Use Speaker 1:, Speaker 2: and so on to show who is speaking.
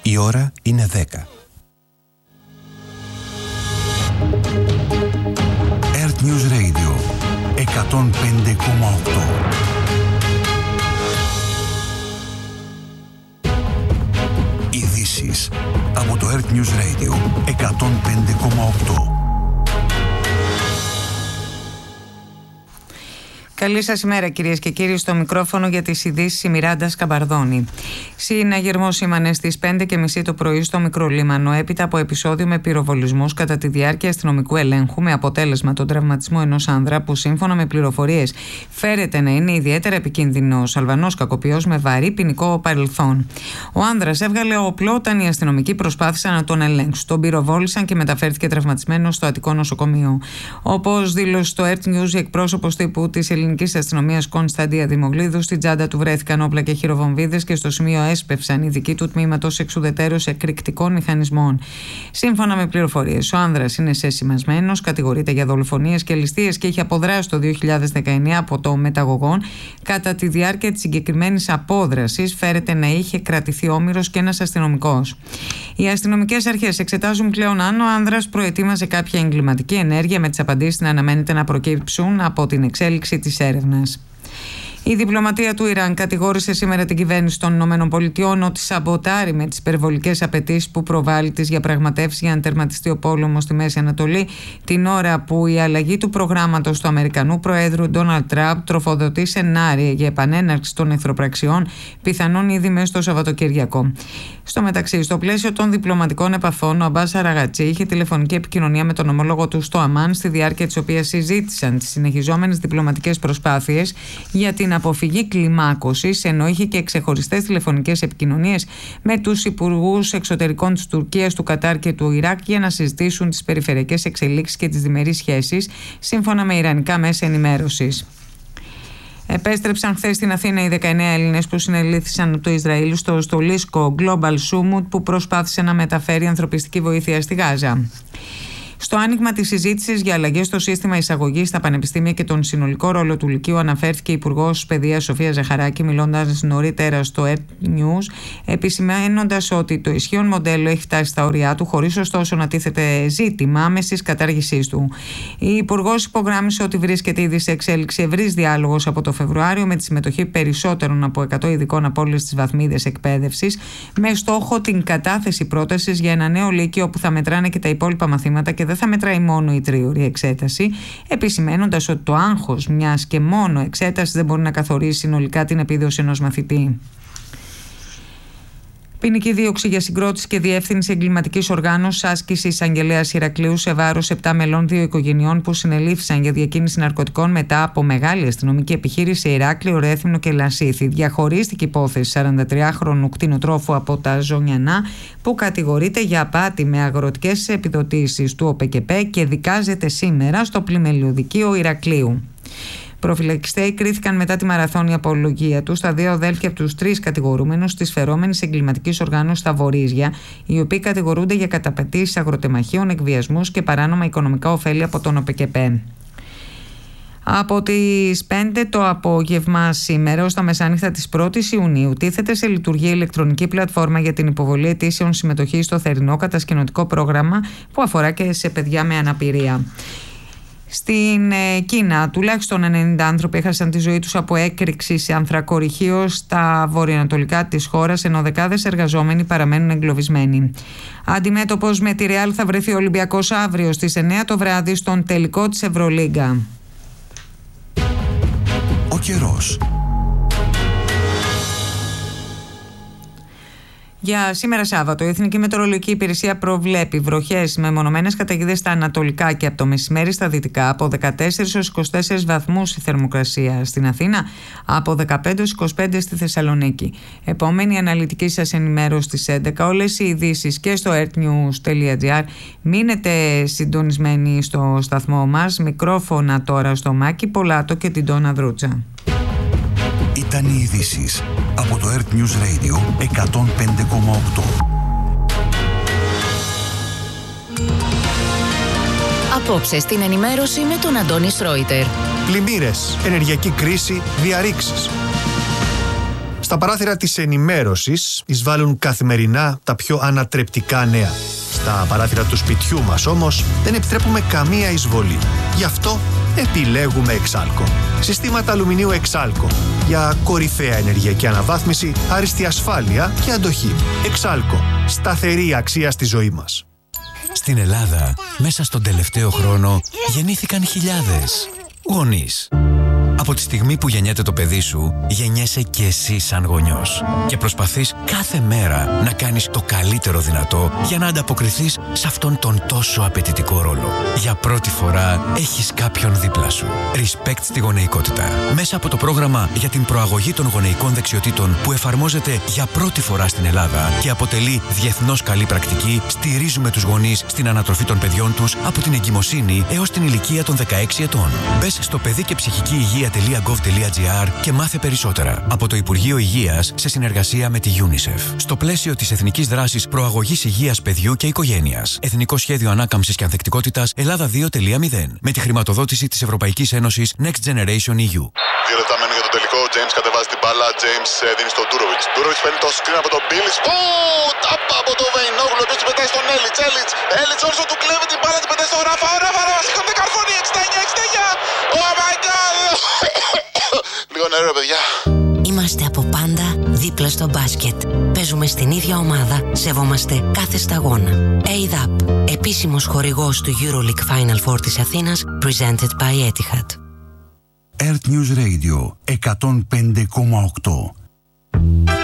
Speaker 1: Η ώρα είναι 10. Earth News Radio 105,8. Ειδήσεις από το Earth News Radio 105,8.
Speaker 2: Καλή σας ημέρα, κυρίες και κύριοι. Στο μικρόφωνο για τις ειδήσεις η Μιράντα Σκαμπαρδόνη. Συναγερμό σήμανε στις 5:30 το πρωί στο Μικρολίμανο, έπειτα από επεισόδιο με πυροβολισμούς κατά τη διάρκεια αστυνομικού ελέγχου, με αποτέλεσμα τον τραυματισμό ενός άνδρα που, σύμφωνα με πληροφορίες, φέρεται να είναι ιδιαίτερα επικίνδυνος Αλβανός κακοποιός με βαρύ ποινικό παρελθόν. Ο άνδρας έβγαλε όπλο όταν οι αστυνομικοί προσπάθησαν να τον ελέγξουν. Τον πυροβόλησαν και μεταφέρθηκε τραυματισμένος στο Αττικό νοσοκομείο. Όπως δήλωσε στο Earth News η εκπρόσωπος τύπου της ελληνικής αστυνομίας Κωνσταντία Δημογλίδου, στην τσάντα του βρέθηκαν όπλα και χειροβομβίδες και στο σημείο έσπευσαν ειδικοί του τμήματος εξουδετέρως εκρηκτικών μηχανισμών. Σύμφωνα με πληροφορίες, ο άνδρας είναι σεσημασμένος, κατηγορείται για δολοφονίες και ληστείες και είχε αποδράσει το 2019 από το μεταγωγόν. Κατά τη διάρκεια της συγκεκριμένης απόδρασης, φέρεται να είχε κρατηθεί όμηρος και ένας αστυνομικός. Οι αστυνομικές αρχές εξετάζουν πλέον αν ο άνδρας προετοίμαζε κάποια εγκληματική ενέργεια, με τις απαντήσεις να αναμένεται να προκύψουν από την εξέλιξη της έρευνας. Η διπλωματία του Ιράν κατηγόρησε σήμερα την κυβέρνηση των ΗΠΑ ότι σαμποτάρει με τις υπερβολικές απαιτήσεις που προβάλλει τις διαπραγματεύσεις για να τερματιστεί ο πόλεμος στη Μέση Ανατολή, την ώρα που η αλλαγή του προγράμματος του Αμερικανού Προέδρου Ντόναλντ Τραμπ τροφοδοτεί σενάρια για επανέναρξη των εχθροπραξιών, πιθανόν ήδη μέσα στο Σαββατοκύριακο. Στο μεταξύ, στο πλαίσιο των διπλωματικών επαφών, ο Αμπάς Αραγατσί είχε τηλεφωνική επικοινωνία με τον ομόλογο του στο Αμάν, στη διάρκεια της οποίας συζήτησαν τις συνεχιζόμενες διπλωματικές προσπάθειες για την αποφυγή κλιμάκωσης, ενώ είχε και ξεχωριστές τηλεφωνικές επικοινωνίες με τους υπουργούς εξωτερικών της Τουρκίας, του Κατάρ και του Ιράκ για να συζητήσουν τις περιφερειακές εξελίξεις και τις διμερείς σχέσεις, σύμφωνα με ιρανικά μέσα ενημέρωσης. Επέστρεψαν χθες στην Αθήνα οι 19 Έλληνες που συνελήφθησαν από το Ισραήλ στο στολίσκο Global Summit, που προσπάθησε να μεταφέρει ανθρωπιστική βοήθεια στη Γάζα. Στο άνοιγμα της συζήτησης για αλλαγές στο σύστημα εισαγωγής στα πανεπιστήμια και τον συνολικό ρόλο του Λυκείου, αναφέρθηκε η Υπουργός Παιδείας Σοφία Ζαχαράκη, μιλώντας νωρίτερα στο Earth News, επισημαίνοντας ότι το ισχύον μοντέλο έχει φτάσει στα ωριά του, χωρίς ωστόσο να τίθεται ζήτημα άμεσης κατάργησής του. Η Υπουργός υπογράμμισε ότι βρίσκεται ήδη σε εξέλιξη ευρύς διάλογος από το Φεβρουάριο, με τη συμμετοχή περισσότερων από 100 ειδικών από όλες τις βαθμίδες εκπαίδευσης, με στόχο την κατάθεση πρότασης για ένα νέο λύκειο που θα μετράνε και τα υπόλοιπα μαθήματα και δεν θα μετράει μόνο η τρίωρη εξέταση, επισημαίνοντας ότι το άγχος μιας και μόνο εξέτασης δεν μπορεί να καθορίσει συνολικά την επίδοση ενός μαθητή. Ποινική δίωξη για συγκρότηση και διεύθυνση εγκληματικής οργάνωσης άσκηση εισαγγελέας Ηρακλείου σε βάρος 7 μελών 2 οικογενειών που συνελήφθησαν για διακίνηση ναρκωτικών μετά από μεγάλη αστυνομική επιχείρηση σε Ηράκλειο, Ρέθυμνο και Λασίθι. Διαχωρίστηκε υπόθεση 43χρονου κτηνοτρόφου από τα Ζωνιανά, που κατηγορείται για απάτη με αγροτικές επιδοτήσεις του ΟΠΕΚΕΠΕ και δικάζεται σήμερα στο Πλημελιωδικείο Ηρακλείου. Προφυλακιστέοι κρίθηκαν μετά τη μαραθώνια απολογία του στα 2 αδέλφια από τους 3 κατηγορούμενους της φερόμενης εγκληματικής οργάνωσης στα Βορίζια, οι οποίοι κατηγορούνται για καταπατήσεις αγροτεμαχίων, εκβιασμούς και παράνομα οικονομικά ωφέλη από τον ΟΠΕΚΕΠΕ. Από τις 5 το απόγευμα σήμερα ως τα μεσάνυχτα της 1ης Ιουνίου τίθεται σε λειτουργία ηλεκτρονική πλατφόρμα για την υποβολή αιτήσεων συμμετοχής στο θερινό κατασκηνωτικό πρόγραμμα που αφορά και σε παιδιά με αναπηρία. Στην Κίνα, τουλάχιστον 90 άνθρωποι έχασαν τη ζωή τους από έκρηξη σε ανθρακορυχείο στα βορειοανατολικά της χώρας, ενώ δεκάδες εργαζόμενοι παραμένουν εγκλωβισμένοι. Αντιμέτωπος με τη Ρεάλ θα βρεθεί ο Ολυμπιακός αύριο στις 9 το βράδυ στον τελικό της Ευρωλίγκα.
Speaker 1: Ο καιρός.
Speaker 2: Για σήμερα Σάββατο, η Εθνική Μετεωρολογική Υπηρεσία προβλέπει βροχές με μονομένες καταιγίδες στα ανατολικά και από το μεσημέρι στα δυτικά, από 14 έως 24 βαθμούς η θερμοκρασία στην Αθήνα, από 15 έως 25 στη Θεσσαλονίκη. Επόμενη αναλυτική σας ενημέρωση στις 11. Όλες οι ειδήσεις και στο earthnews.gr. Μείνετε συντονισμένοι στο σταθμό μας. Μικρόφωνα τώρα στο Μάκη Πολάτο και την Τόνα Δρούτσα.
Speaker 1: Ήταν οι ειδήσεις από το Earth News Radio 105,8.
Speaker 3: Απόψε στην ενημέρωση με τον Αντώνη Σρόιτερ.
Speaker 4: Πλημμύρες, ενεργειακή κρίση, διαρρήξεις. Στα παράθυρα της ενημέρωσης εισβάλλουν καθημερινά τα πιο ανατρεπτικά νέα. Στα παράθυρα του σπιτιού μας όμως δεν επιτρέπουμε καμία εισβολή. Γι' αυτό επιλέγουμε Εξάλκο. Συστήματα αλουμινίου Εξάλκο για κορυφαία ενεργειακή αναβάθμιση, άριστη ασφάλεια και αντοχή. Εξάλκο. Σταθερή αξία στη ζωή μας.
Speaker 5: Στην Ελλάδα, μέσα στον τελευταίο χρόνο, γεννήθηκαν χιλιάδες γονείς. Από τη στιγμή που γεννιέται το παιδί σου, γεννιέσαι και εσύ σαν γονιός. Και προσπαθείς κάθε μέρα να κάνεις το καλύτερο δυνατό για να ανταποκριθείς σε αυτόν τον τόσο απαιτητικό ρόλο. Για πρώτη φορά έχεις κάποιον δίπλα σου. Respect στη γονεϊκότητα. Μέσα από το πρόγραμμα για την προαγωγή των γονεϊκών δεξιοτήτων που εφαρμόζεται για πρώτη φορά στην Ελλάδα και αποτελεί διεθνώς καλή πρακτική, στηρίζουμε τους γονείς στην ανατροφή των παιδιών τους από την εγκυμοσύνη έως την ηλικία των 16 ετών. Μπες στο παιδί και ψυχική υγεία.gov.gr και μάθε περισσότερα. Από το Υπουργείο Υγείας σε συνεργασία με τη UNICEF. Στο πλαίσιο της Εθνικής Δράσης Προαγωγής Υγείας Παιδιού και Οικογένειας. Εθνικό Σχέδιο Ανάκαμψης και Ανθεκτικότητας Ελλάδα 2.0. Με τη χρηματοδότηση της Ευρωπαϊκής Ένωσης Next Generation EU.
Speaker 6: 2 λεπτά μένουν για το τελικό. Ο James κατεβάζει την μπάλα. James δίνει στον Ντούροβιτς. Ντούροβιτς παίρνει το screen από τον Μπίλις. Τάπα από το Βεϊνόγλου. Επίσης πετάει στον Έλιτς. Έλιτς όσο του κλέβει την μπάλα. Την πετάει στον Ράφα. Ο Ράφα σηκώνεται καρφώνει. 69. Oh my god. Λίγο νερό, παιδιά.
Speaker 7: Είμαστε από πάντα δίπλα στο μπάσκετ. Παίζουμε στην ίδια ομάδα. Σεβόμαστε κάθε σταγόνα. ADAP, επίσημος χορηγός του EuroLeague Final Four της Αθήνας, presented by Etihad.
Speaker 1: Earth News Radio 105,8.